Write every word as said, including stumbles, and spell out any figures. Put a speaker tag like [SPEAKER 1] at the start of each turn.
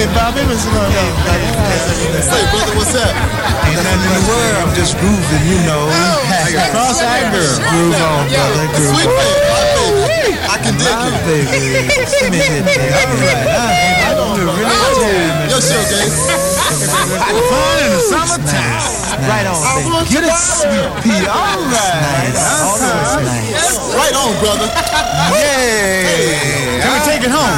[SPEAKER 1] Hey, Bobby, what's going on?
[SPEAKER 2] Say, brother, what's up?
[SPEAKER 1] Ain't nothing in the world. I'm just grooving, you know. Cross-eyed girl. Groove on, brother. Groove
[SPEAKER 2] Sweet
[SPEAKER 1] on.
[SPEAKER 2] baby, I can dig
[SPEAKER 1] My
[SPEAKER 2] it.
[SPEAKER 1] baby. Give me that thing. All right, huh? I'm gonna really jam it.
[SPEAKER 2] Yo, showcase.
[SPEAKER 1] Fun in the summertime. Right on, baby. Get it, sweet pea. All right.
[SPEAKER 3] Nice.
[SPEAKER 1] Uh-huh.
[SPEAKER 3] Nice.
[SPEAKER 2] Right on, brother.
[SPEAKER 1] Yeah. Can we take it home?